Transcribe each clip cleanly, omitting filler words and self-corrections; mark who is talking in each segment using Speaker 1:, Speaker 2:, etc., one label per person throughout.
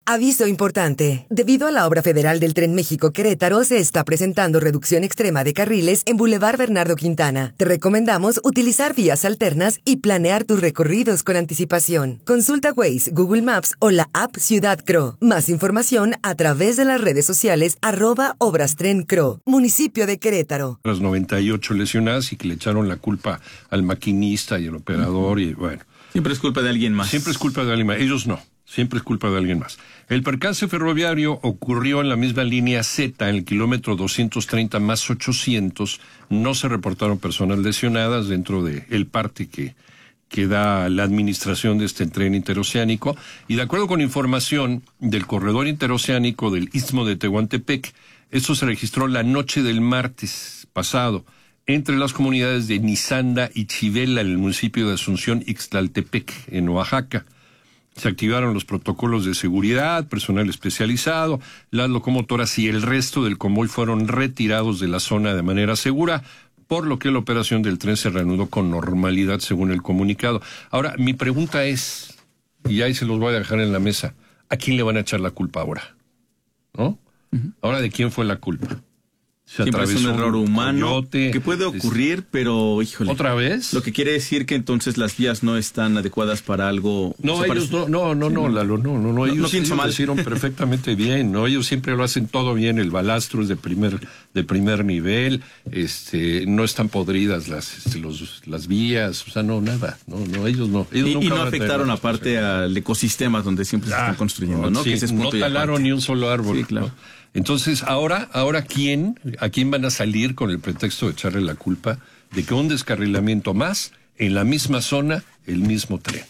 Speaker 1: Aviso importante. Debido a la obra federal del Tren México-Querétaro, se está presentando reducción extrema de carriles en Boulevard Bernardo Quintana. Te recomendamos utilizar vías alternas y planear tus recorridos con anticipación. Consulta Waze, Google Maps o la app Ciudad Cro. Más información a través de las redes sociales @ObrasTrenCro, municipio de Querétaro.
Speaker 2: Las 98 lesionadas y que le echaron la culpa al maquinista y al operador y bueno.
Speaker 3: Siempre es culpa de alguien más.
Speaker 2: Siempre es culpa de alguien más. Ellos no. Siempre es culpa de alguien más. El percance ferroviario ocurrió en la misma línea Z, en el kilómetro 230 más 800. No se reportaron personas lesionadas dentro del parte que da la administración de este tren interoceánico. Y de acuerdo con información del corredor interoceánico del Istmo de Tehuantepec, esto se registró la noche del martes pasado entre las comunidades de Nizanda y Chivela, en el municipio de Asunción Ixtlaltepec, en Oaxaca. Se activaron los protocolos de seguridad, personal especializado, las locomotoras y el resto del convoy fueron retirados de la zona de manera segura, por lo que la operación del tren se reanudó con normalidad, según el comunicado. Ahora, mi pregunta es, y ahí se los voy a dejar en la mesa, ¿a quién le van a echar la culpa ahora? ¿No? Ahora, ¿de quién fue la culpa?
Speaker 3: Siempre es un error humano
Speaker 2: coyote,
Speaker 3: que puede ocurrir, pero híjole.
Speaker 2: ¿Otra vez?
Speaker 3: Lo que quiere decir que entonces las vías no están adecuadas para algo.
Speaker 2: No, ellos no, Lalo, no, ellos
Speaker 3: lo
Speaker 2: hicieron perfectamente bien, no, ellos siempre lo hacen todo bien, el balastro es de primer nivel, no están podridas las vías, o sea, no, nada, no, ellos no. Ellos
Speaker 3: y no afectaron aparte al ecosistema donde siempre se están construyendo, ¿no?
Speaker 2: Sí,
Speaker 3: que ese es punto
Speaker 2: no talaron ni un solo árbol.
Speaker 3: Sí, claro.
Speaker 2: ¿No? Entonces, ahora, ¿a quién van a salir con el pretexto de echarle la culpa de que un descarrilamiento más en la misma zona, el mismo tren?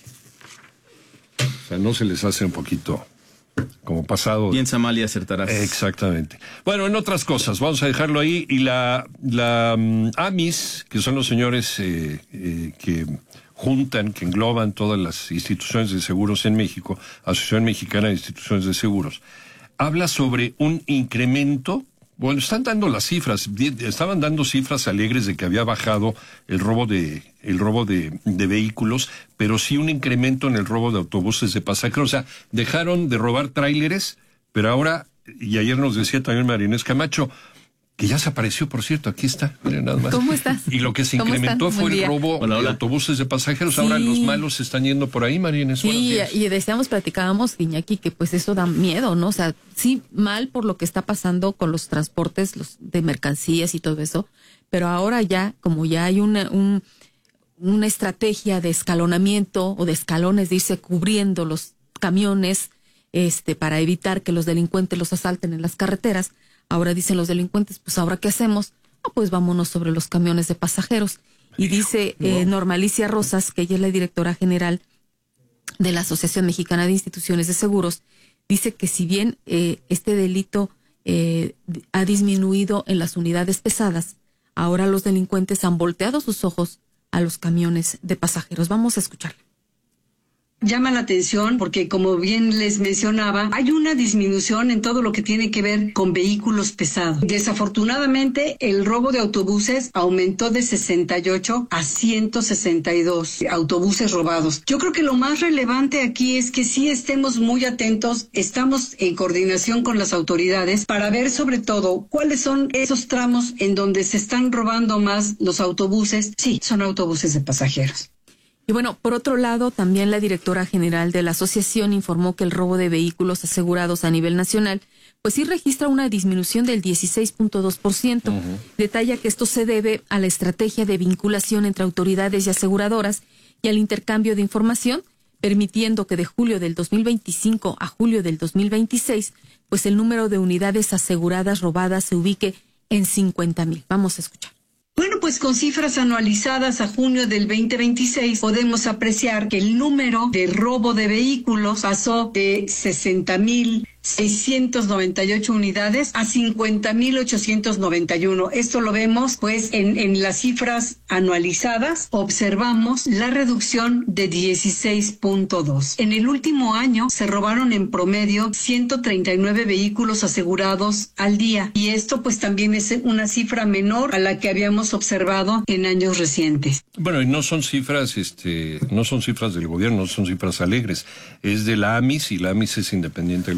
Speaker 2: O sea, ¿no se les hace un poquito como pasado?
Speaker 3: Piensa mal y acertarás.
Speaker 2: Exactamente. Bueno, en otras cosas, vamos a dejarlo ahí. Y la AMIS, que son los señores que juntan, que engloban todas las instituciones de seguros en México, Asociación Mexicana de Instituciones de Seguros, habla sobre un incremento. Bueno, están dando las cifras, estaban dando cifras alegres de que había bajado el robo de vehículos, pero sí un incremento en el robo de autobuses de pasajeros. O sea, dejaron de robar tráileres, pero ahora, y ayer nos decía también María Inés Camacho, que ya se apareció, por cierto, aquí está, miren nada más.
Speaker 4: ¿Cómo estás?
Speaker 2: Y lo que se incrementó fue el robo de autobuses de pasajeros. Sí. Ahora los malos se están yendo por ahí, María Inés.
Speaker 4: Sí, y platicábamos, Iñaki, que pues eso da miedo, ¿no? O sea, sí, mal por lo que está pasando con los transportes de mercancías y todo eso, pero ahora ya, como ya hay una estrategia de escalonamiento o de escalones, de irse cubriendo los camiones, para evitar que los delincuentes los asalten en las carreteras. Ahora dicen los delincuentes, pues ¿ahora qué hacemos? Pues vámonos sobre los camiones de pasajeros. Y dice Norma Alicia Rosas, que ella es la directora general de la Asociación Mexicana de Instituciones de Seguros, dice que si bien este delito ha disminuido en las unidades pesadas, ahora los delincuentes han volteado sus ojos a los camiones de pasajeros. Vamos a escucharle.
Speaker 5: Llama la atención porque, como bien les mencionaba, hay una disminución en todo lo que tiene que ver con vehículos pesados. Desafortunadamente, el robo de autobuses aumentó de 68 a 162 autobuses robados. Yo creo que lo más relevante aquí es que sí estemos muy atentos, estamos en coordinación con las autoridades para ver sobre todo cuáles son esos tramos en donde se están robando más los autobuses. Sí, son autobuses de pasajeros.
Speaker 4: Y bueno, por otro lado, también la directora general de la asociación informó que el robo de vehículos asegurados a nivel nacional, pues sí registra una disminución del 16.2%. Detalla que esto se debe a la estrategia de vinculación entre autoridades y aseguradoras y al intercambio de información, permitiendo que de julio del 2025 a julio del 2026, pues el número de unidades aseguradas robadas se ubique en 50,000. Vamos a escuchar.
Speaker 5: Bueno, pues con cifras anualizadas a junio del 2026 podemos apreciar que el número de robo de vehículos pasó de 60,698 unidades a 50,891. Esto lo vemos pues en las cifras anualizadas. Observamos la reducción de 16.2. En el último año se robaron en promedio 139 vehículos asegurados al día, y esto pues también es una cifra menor a la que habíamos observado en años recientes.
Speaker 2: Bueno, y no son cifras del gobierno, no son cifras alegres, es de la AMIS, y la AMIS es independiente